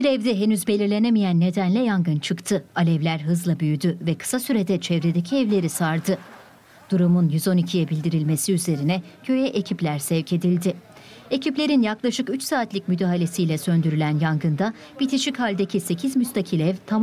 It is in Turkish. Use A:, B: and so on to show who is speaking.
A: Bir evde henüz belirlenemeyen nedenle yangın çıktı. Alevler hızla büyüdü ve kısa sürede çevredeki evleri sardı. Durumun 112'ye bildirilmesi üzerine köye ekipler sevk edildi. Ekiplerin yaklaşık 3 saatlik müdahalesiyle söndürülen yangında bitişik haldeki 8 müstakil ev